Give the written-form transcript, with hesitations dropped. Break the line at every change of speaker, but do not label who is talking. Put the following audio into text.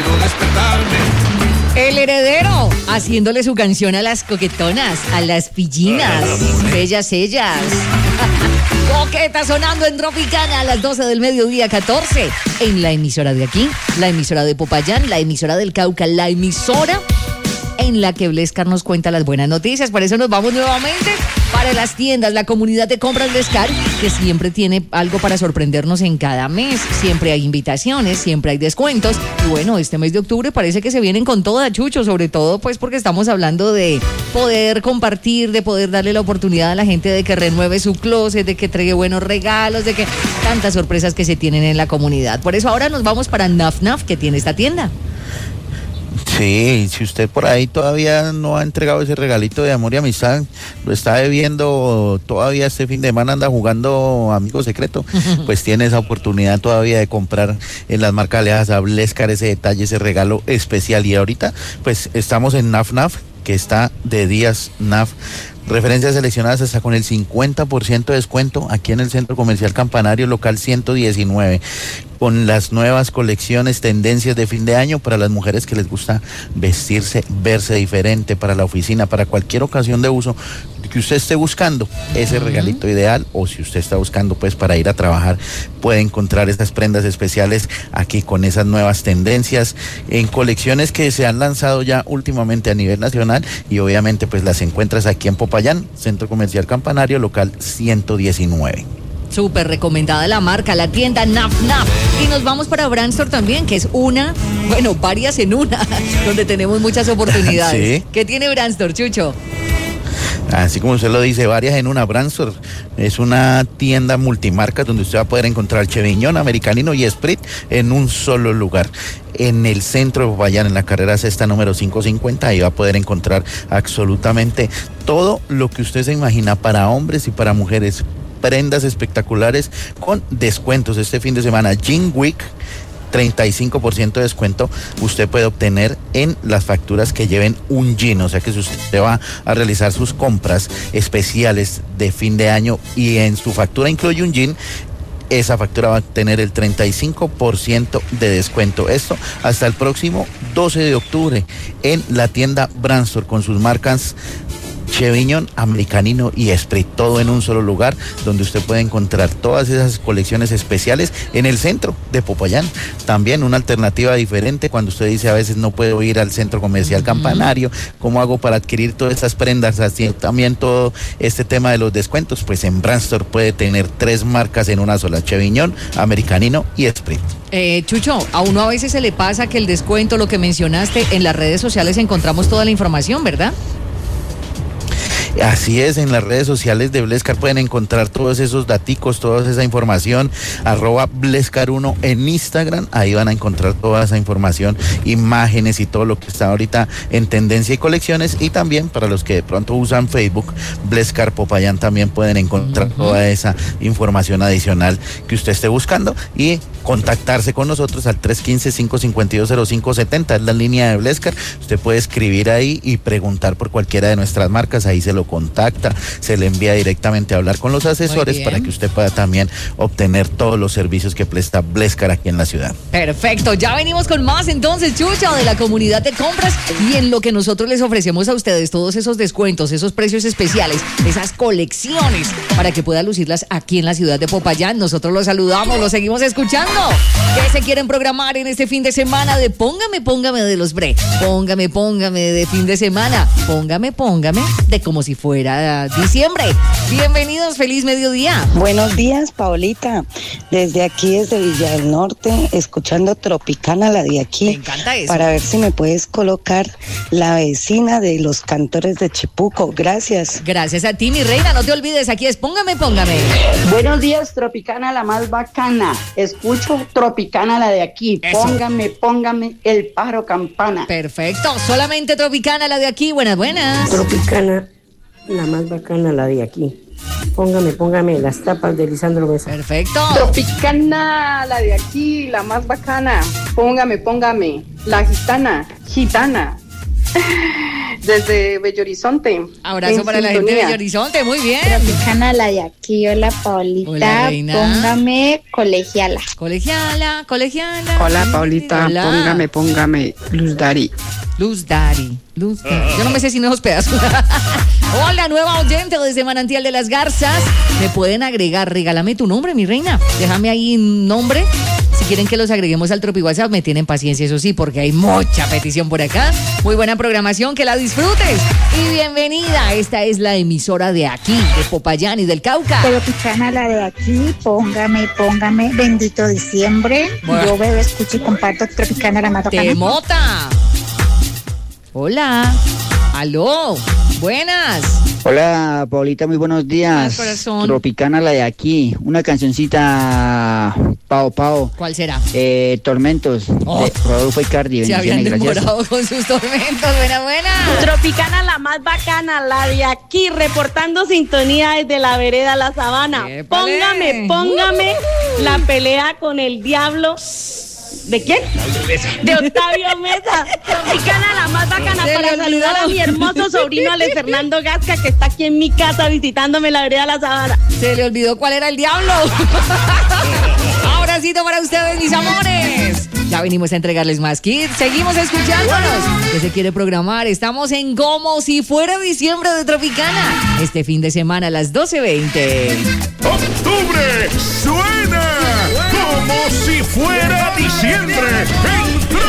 quiero despertarme.
El heredero, haciéndole su canción a las coquetonas, a las pillinas, bellas ellas. Coqueta sonando en Tropicana a las 12 del mediodía 14. En la emisora de aquí, la emisora de Popayán, la emisora del Cauca, la emisora en la que Blescar nos cuenta las buenas noticias. Por eso nos vamos nuevamente para las tiendas, la comunidad de compras Blescar, que siempre tiene algo para sorprendernos en cada mes. Siempre hay invitaciones, siempre hay descuentos. Y bueno, este mes de octubre parece que se vienen con toda, Chucho, sobre todo pues porque estamos hablando de poder compartir, de poder darle la oportunidad a la gente de que renueve su closet, de que entregue buenos regalos, de que tantas sorpresas que se tienen en la comunidad. Por eso ahora nos vamos para Naf Naf, que tiene esta tienda.
Sí, si usted por ahí todavía no ha entregado ese regalito de amor y amistad, lo está debiendo, todavía este fin de semana anda jugando Amigo Secreto, pues tiene esa oportunidad todavía de comprar en las marcas aliadas a Blescar ese detalle, ese regalo especial. Y ahorita pues estamos en Naf Naf, que está de días Naf. Referencias seleccionadas hasta con el 50% de descuento aquí en el Centro Comercial Campanario, local 119, con las nuevas colecciones, tendencias de fin de año para las mujeres que les gusta vestirse, verse diferente, para la oficina, para cualquier ocasión de uso que usted esté buscando ese regalito ideal, o si usted está buscando pues para ir a trabajar, puede encontrar estas prendas especiales aquí con esas nuevas tendencias en colecciones que se han lanzado ya últimamente a nivel nacional, y obviamente pues las encuentras aquí en Popayán, Centro Comercial Campanario, local 119.
Súper recomendada la marca, la tienda Naf Naf. Y nos vamos para Brandstore también, que es varias en una, donde tenemos muchas oportunidades.
¿Sí?
¿Qué tiene Brandstore, Chucho?
Así como usted lo dice, varias en una. Brandstore es una tienda multimarca donde usted va a poder encontrar Cheviñón, Americanino y Sprit en un solo lugar. En el centro de Popayán, en la carrera sexta número 550, ahí va a poder encontrar absolutamente todo lo que usted se imagina para hombres y para mujeres. Prendas espectaculares con descuentos este fin de semana. Jean Week, 35% de descuento usted puede obtener en las facturas que lleven un jean, o sea que si usted va a realizar sus compras especiales de fin de año y en su factura incluye un jean, esa factura va a tener el 35% de descuento. Esto hasta el próximo 12 de octubre en la tienda Brandstore con sus marcas Cheviñón, Americanino y Sprit, todo en un solo lugar, donde usted puede encontrar todas esas colecciones especiales en el centro de Popayán. También una alternativa diferente cuando usted dice a veces no puedo ir al Centro Comercial Campanario, ¿cómo hago para adquirir todas estas prendas? Así también todo este tema de los descuentos, pues en Brandstore puede tener 3 marcas en una sola, Cheviñón, Americanino y Sprit.
Chucho, a uno a veces se le pasa que el descuento, lo que mencionaste, en las redes sociales encontramos toda la información, ¿verdad?
Así es, en las redes sociales de Blescar pueden encontrar todos esos daticos, toda esa información, @Blescar1 en Instagram, ahí van a encontrar toda esa información, imágenes y todo lo que está ahorita en tendencia y colecciones, y también para los que de pronto usan Facebook, Blescar Popayán, también pueden encontrar toda esa información adicional que usted esté buscando y contactarse con nosotros al 315-552-0570, es la línea de Blescar. Usted puede escribir ahí y preguntar por cualquiera de nuestras marcas, ahí se lo contacta, se le envía directamente a hablar con los asesores para que usted pueda también obtener todos los servicios que presta Blescar aquí en la ciudad.
Perfecto, ya venimos con más entonces, Chucho, de la comunidad de compras, y en lo que nosotros les ofrecemos a ustedes todos esos descuentos, esos precios especiales, esas colecciones para que pueda lucirlas aquí en la ciudad de Popayán. Nosotros los saludamos, los seguimos escuchando. ¿Qué se quieren programar en este fin de semana de Póngame de los Bre? Póngame de fin de semana. Póngame de como si fuera diciembre. Bienvenidos, feliz mediodía.
Buenos días, Paolita. Desde aquí, desde Villa del Norte, escuchando Tropicana, la de aquí.
Me encanta eso.
Para ver si me puedes colocar La Vecina de los Cantores de Chipuco. Gracias.
Gracias a ti, mi reina. No te olvides, aquí es Póngame.
Buenos días, Tropicana, la más bacana. Escucho Tropicana, la de aquí.
Eso.
Póngame el pájaro campana.
Perfecto, solamente Tropicana, la de aquí. Buenas.
Tropicana, la más bacana, la de aquí. Póngame las tapas de Lisandro Mesa.
Perfecto.
Tropicana, la de aquí, la más bacana. Póngame, la gitana. Desde Bello Horizonte.
Abrazo para la gente de Bello Horizonte, muy bien.
Tropicana, la de aquí, hola Paulita.
Hola, reina.
Póngame colegiala.
Colegiala.
Hola, Paulita,
Hola.
póngame Luz Dari.
Luz Dari. Yo no me sé sin esos pedazos. Hola, nueva oyente desde Manantial de las Garzas. Me pueden agregar, regálame tu nombre, mi reina. Déjame ahí un nombre. Si quieren que los agreguemos al Tropi WhatsApp, me tienen paciencia, eso sí, porque hay mucha petición por acá. Muy buena programación, que la disfrutes. Y bienvenida, esta es la emisora de aquí, de Popayán y del Cauca.
Tropicana, la de aquí, póngame, bendito diciembre.
Bueno.
Yo veo, escucho y comparto Tropicana, la más bacana.
Temota. Hola. Aló. Buenas.
Hola, Paulita, muy buenos días.
Hola, corazón.
Tropicana, la de aquí. Una cancioncita, Pao.
¿Cuál será?
Tormentos,
Oh.
de Rodolfo Icardi.
Se habían
Bendiciones, gracias.
demorado con sus tormentos. Buena.
Tropicana, la más bacana, la de aquí, reportando sintonía desde la vereda La Sabana.
¡Épale!
Póngame la pelea con el diablo. ¿De quién? De Octavio Mesa. Tropicana, la más bacana,
Se
para
le
saludar
olvidó.
a mi hermoso sobrino Alex Fernando Gasca, que está aquí en mi casa visitándome en la vereda La Sabana.
Se le olvidó cuál era el diablo. Abracito para ustedes, mis amores. Ya venimos a entregarles más kits. Seguimos escuchándonos. ¿Qué se quiere programar? Estamos en Como si fuera diciembre de Tropicana. Este fin de semana a las 12:20.
¡Octubre! ¡Suena! Como si fuera diciembre. En